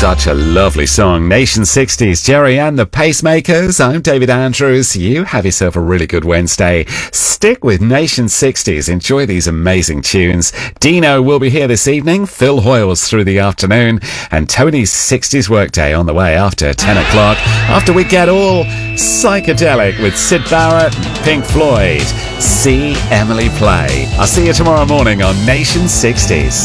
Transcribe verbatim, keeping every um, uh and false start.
Such a lovely song. Nation sixties, Jerry and the Pacemakers. I'm David Andrews. You have yourself a really good Wednesday. Stick with Nation sixties. Enjoy these amazing tunes. Dino will be here this evening. Phil Hoyles through the afternoon. And Tony's sixties Workday on the way after ten o'clock. After we get all psychedelic with Syd Barrett and Pink Floyd. See Emily play. I'll see you tomorrow morning on Nation sixties.